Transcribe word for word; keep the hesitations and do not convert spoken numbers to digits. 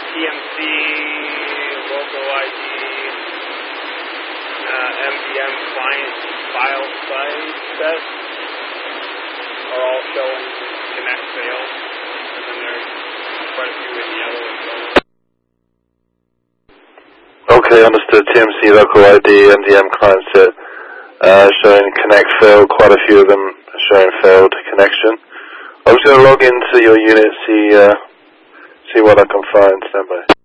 M C, local I D, uh, M D M client file size tests are all showing connect failed, and then there's quite a few in yellow as well. Okay, understood. T M C local I D, M D M client set uh, showing connect failed, quite a few of them showing failed connection. I was going to log into your unit, see uh, see what I can find. Stand by.